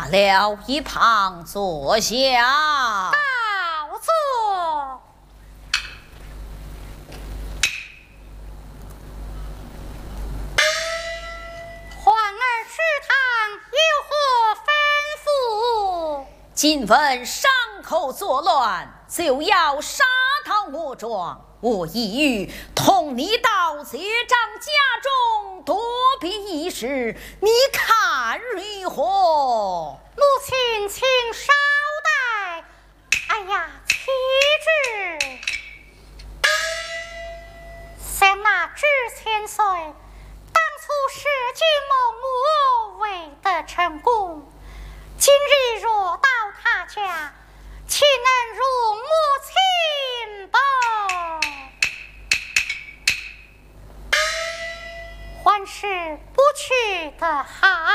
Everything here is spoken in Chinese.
罢了，一旁坐下。 告座。皇儿食堂有何吩咐？ 今闻伤口作乱，就要杀逃我庄，我意欲同你到薛丈家中躲避一时，你看如何？ 母亲，请稍待。哎呀，岂止！想那知千岁，当初弑君谋母未得成功，今日若到他家，岂能如母亲报？还是不去的好。